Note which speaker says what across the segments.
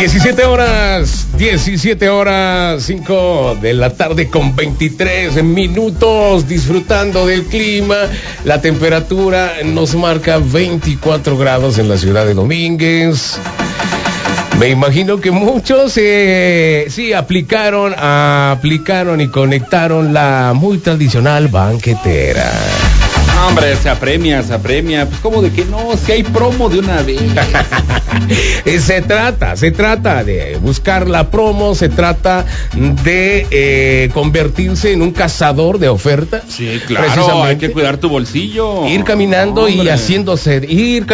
Speaker 1: 17 horas 5 de la tarde con 23 minutos, disfrutando del clima. La temperatura nos marca 24 grados en la ciudad de Domínguez. Me imagino que muchos sí aplicaron y conectaron la muy tradicional banquetera.
Speaker 2: No, hombre, se apremia. Pues, ¿cómo de que no? Si hay promo de una vez.
Speaker 1: Se trata de buscar la promo, se trata de convertirse en un cazador de ofertas.
Speaker 2: Sí, claro, hay que cuidar tu bolsillo.
Speaker 1: Ir caminando y haciéndose,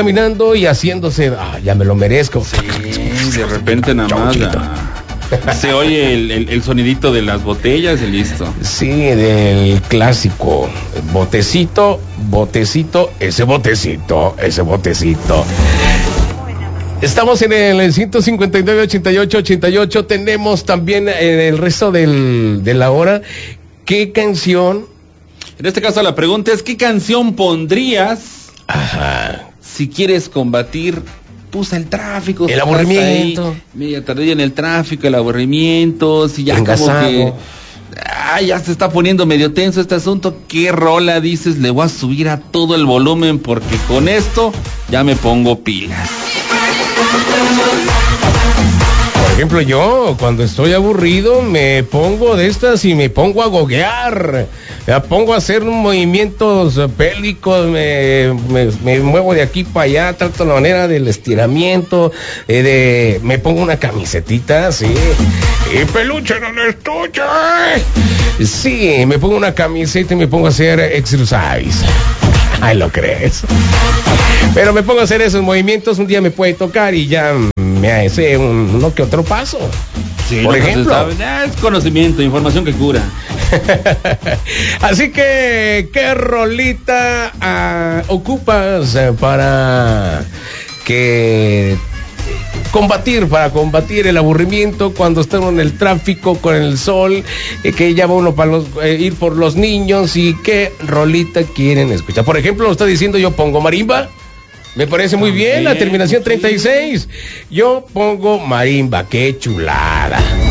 Speaker 1: ya me lo merezco.
Speaker 2: Sí, de repente nada más se oye el sonidito de las botellas y listo.
Speaker 1: Sí, del clásico botecito, ese botecito. Estamos en el 159, 88. Tenemos también en el resto de la hora. ¿Qué canción?
Speaker 2: En este caso la pregunta es: ¿qué canción pondrías?
Speaker 1: Ajá.
Speaker 2: Si quieres combatir el tráfico,
Speaker 1: el aburrimiento,
Speaker 2: media tardía en el tráfico, el aburrimiento, si ya engasado, como que ya se está poniendo medio tenso este asunto, ¿qué rola dices? Le voy a subir a todo el volumen porque con esto ya me pongo pilas.
Speaker 1: Por ejemplo, yo cuando estoy aburrido me pongo de estas y me pongo a goguear, me pongo a hacer movimientos pélvicos, me muevo de aquí para allá, trato la manera del estiramiento, me pongo una camisetita, sí, y peluche no lo estuche. Sí, me pongo una camiseta y me pongo a hacer exercise. Ay, ¿lo crees? Pero me pongo a hacer esos movimientos, un día me puede tocar y ya me hace uno que otro paso.
Speaker 2: Sí,
Speaker 1: por ejemplo.
Speaker 2: Es conocimiento, información que cura.
Speaker 1: Así que, ¿qué rolita ocupas para combatir el aburrimiento cuando están en el tráfico con el sol, que ya va uno para ir por los niños? ¿Y qué rolita quieren escuchar? Por ejemplo, lo está diciendo, yo pongo marimba. Me parece muy bien, la terminación 36. Yo pongo marimba, qué chulada.